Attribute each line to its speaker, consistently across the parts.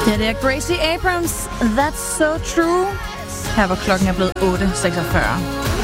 Speaker 1: Ja, det er Gracie Abrams. That's so true. Her var klokken er blevet 8.46.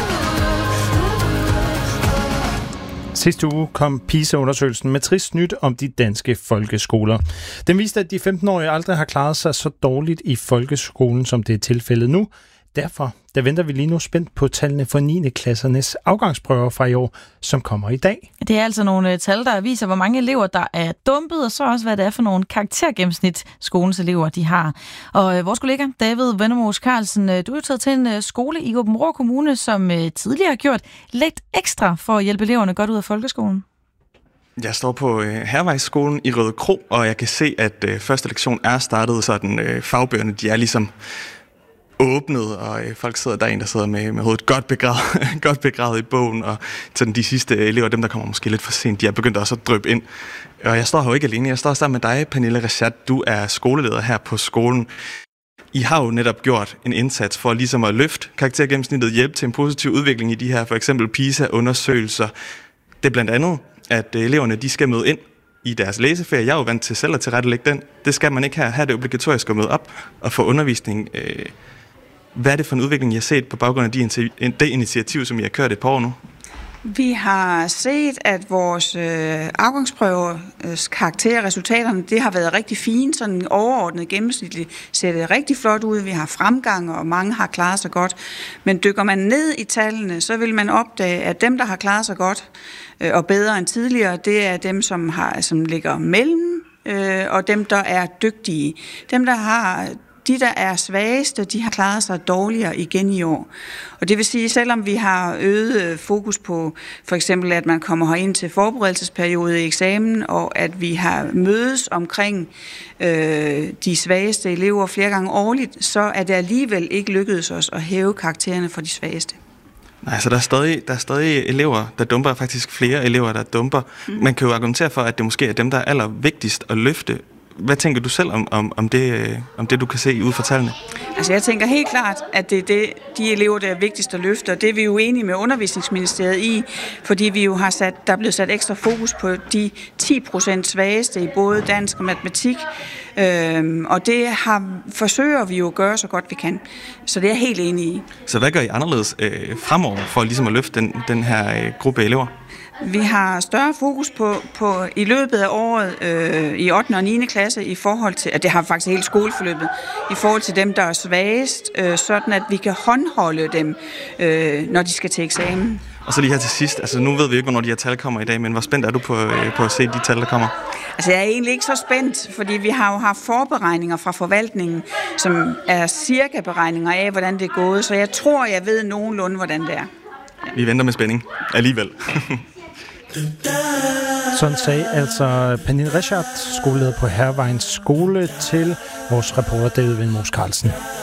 Speaker 2: Sidste uge kom PISA-undersøgelsen med trist nyt om de danske folkeskoler. Den viste, at de 15-årige aldrig har klaret sig så dårligt i folkeskolen, som det er tilfældet nu. Derfor venter vi lige nu spændt på tallene for 9. klassernes afgangsprøver fra i år, som kommer i dag.
Speaker 1: Det er altså nogle tal, der viser, hvor mange elever, der er dumpet, og så også, hvad det er for nogle karaktergennemsnit, skolens elever de har. Og vores kollega David Vennermose Carlsen, du er taget til en skole i Aabenraa Kommune, som tidligere har gjort lidt ekstra for at hjælpe eleverne godt ud af folkeskolen.
Speaker 3: Jeg står på Hervejsskolen i Rødekro, og jeg kan se, at første lektion er startet, så fagbøgerne de er ligesom åbnet, og folk sidder der, der sidder med hovedet godt begravet i bogen, og sådan de sidste elever, dem der kommer måske lidt for sent, de er begyndt også at dryppe ind. Og jeg står her jo ikke alene, jeg står sammen med dig, Pernille Rachat, du er skoleleder her på skolen. I har jo netop gjort en indsats for ligesom at løfte karaktergennemsnittet, hjælpe til en positiv udvikling i de her for eksempel PISA-undersøgelser. Det er blandt andet, at eleverne de skal møde ind i deres læseferie. Jeg er jo vant til selv at tilrettelægge den. Det skal man ikke her. Her er det obligatorisk at møde op og få undervisning. Hvad er det for en udvikling, I har set på baggrund af det initiativ, som I har kørt et par år nu?
Speaker 4: Vi har set, at vores afgangsprøvers karakterresultaterne, det har været rigtig fint, sådan overordnet gennemsnitligt ser det rigtig flot ud. Vi har fremgang, og mange har klaret sig godt. Men dykker man ned i tallene, så vil man opdage, at dem, der har klaret sig godt og bedre end tidligere, det er dem, som ligger mellem, og dem, der er dygtige. De, der er svageste, de har klaret sig dårligere igen i år. Og det vil sige, selvom vi har øget fokus på for eksempel, at man kommer herind til forberedelsesperiode i eksamen, og at vi har mødes omkring de svageste elever flere gange årligt, så er det alligevel ikke lykkedes os at hæve karaktererne for de svageste.
Speaker 3: Nej, så der er stadig elever, der dumper, faktisk flere elever, der dumper. Man kan jo argumentere for, at det måske er dem, der er allervigtigst at løfte. Hvad tænker du selv om det, du kan se ud fra tallene?
Speaker 4: Altså jeg tænker helt klart, at det er de elever, der er vigtigst at løfte, og det er vi jo enige med Undervisningsministeriet i, fordi vi jo der er blevet sat ekstra fokus på de 10% svageste i både dansk og matematik, og det forsøger vi jo at gøre så godt vi kan. Så det er jeg helt enig i.
Speaker 3: Så hvad gør I anderledes fremover for ligesom at løfte den her gruppe elever?
Speaker 4: Vi har større fokus på i løbet af året i 8. og 9. klasse i forhold til, at det har faktisk hele skoleforløbet, i forhold til dem, der er svagest, sådan at vi kan håndholde dem, når de skal til eksamen.
Speaker 3: Og så lige her til sidst, altså nu ved vi ikke, hvornår de her tal kommer i dag, men hvor spændt er du på at se de tal, der kommer?
Speaker 4: Altså jeg er egentlig ikke så spændt, fordi vi har jo haft forberegninger fra forvaltningen, som er cirka beregninger af, hvordan det er gået, så jeg tror, jeg ved nogenlunde, hvordan det er. Ja.
Speaker 3: Vi venter med spænding alligevel.
Speaker 2: Sådan sagde altså Pernille Rachat, skoleleder på Hervejens skole, til vores reporter David Vennermose Carlsen.